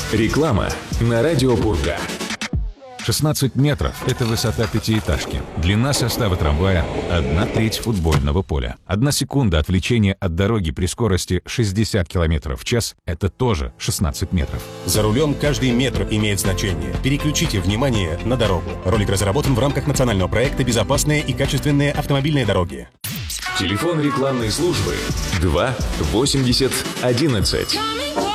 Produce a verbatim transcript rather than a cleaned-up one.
Реклама на радио Пурга. шестнадцать метров – это высота пятиэтажки. Длина состава трамвая – одна треть футбольного поля. Одна секунда отвлечения от дороги при скорости шестьдесят километров в час – это тоже шестнадцать метров. За рулем каждый метр имеет значение. Переключите внимание на дорогу. Ролик разработан в рамках национального проекта «Безопасные и качественные автомобильные дороги». Телефон рекламной службы два восемьдесят одиннадцать.